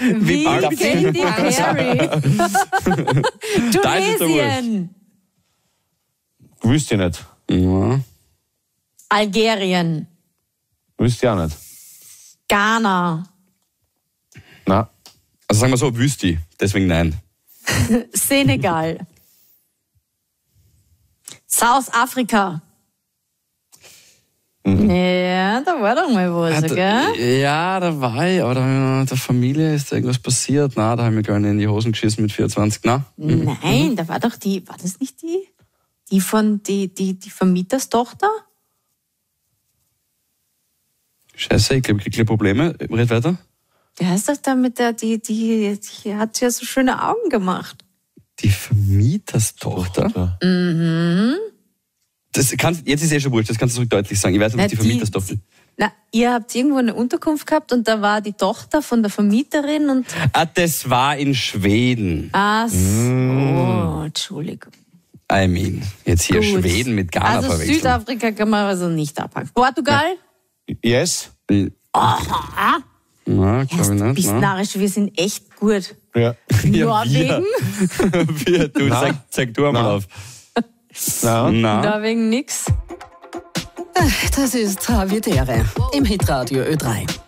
Wie Katy Perry. Tunesien. Wüsste ich nicht. Ja. Algerien. Wüsste ich auch nicht. Ghana. Na. Also sagen wir so, wüsste ich. Deswegen nein. Senegal. South Africa. Ja, da war doch mal was, gell? Ja, da war ich, aber da, der Familie ist da irgendwas passiert. Na, da habe ich mir gar nicht in die Hosen geschissen mit 24. Na? Nein, da war doch war das nicht die von, die Vermieterstochter? Scheiße, ich glaube, ich kriege Probleme. Red weiter. Der heißt doch da mit der, die hat ja so schöne Augen gemacht. Die Vermieterstochter? Jetzt ist schon wurscht, das kannst du so deutlich sagen. Ich weiß nicht, was die Vermieterstochter... Ihr habt irgendwo eine Unterkunft gehabt und da war die Tochter von der Vermieterin und... das war in Schweden. Ach so, Entschuldigung. I mean, jetzt hier Gut. Schweden mit Ghana also verwechseln. Südafrika kann man also nicht abhaken. Portugal? Yes? Aha. Na, glaube ich nicht. Bist narrisch, wir sind echt gut. Ja. Norwegen? Du, zeig du einmal auf. Na. Norwegen nix. Das ist Havidere im Hitradio Ö3.